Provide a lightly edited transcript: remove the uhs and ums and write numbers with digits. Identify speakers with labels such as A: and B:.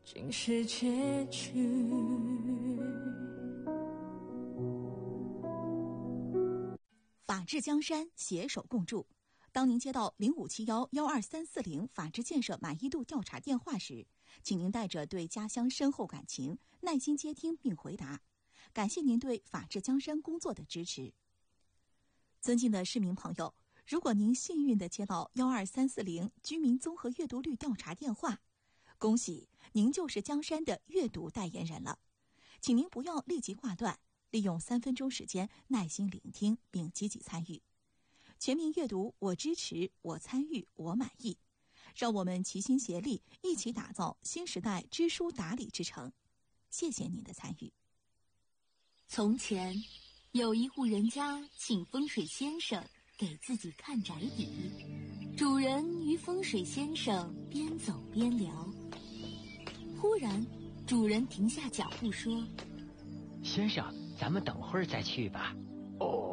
A: 竟是结局。
B: 法治江山，携手共筑。当您接到0571-12340法治建设满意度调查电话时，请您带着对家乡深厚感情，耐心接听并回答。感谢您对法治江山工作的支持。尊敬的市民朋友，如果您幸运地接到12340居民综合阅读率调查电话，恭喜您就是江山的阅读代言人了。请您不要立即挂断，利用3分钟时间耐心聆听并积极参与。全民阅读，我支持，我参与，我满意。让我们齐心协力，一起打造新时代知书达理之城。谢谢您的参与。
C: 从前，有一户人家请风水先生给自己看宅邸。主人与风水先生边走边聊，忽然，主人停下脚步说：“
D: 先生，咱们等会儿再去吧。”哦。